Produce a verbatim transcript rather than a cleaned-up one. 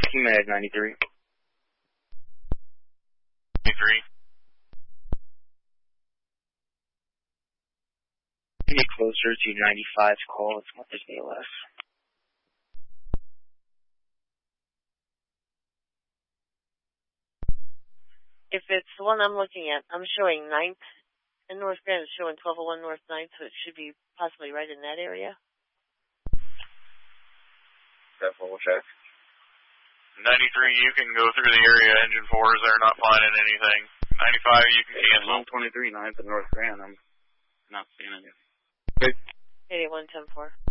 Med ninety-three. ninety-three. Any closer to ninety-five's call, it's what there's A L S. If it's the one I'm looking at, I'm showing ninth, and North Grand is showing twelve oh one North ninth, so it should be possibly right in that area. That's what we'll check. ninety-three, you can go through the area. Engine fours, they're not finding anything. ninety-five, you can cancel. one twenty-three, ninth and North Grand, I'm not seeing anything. eighty-one ten four.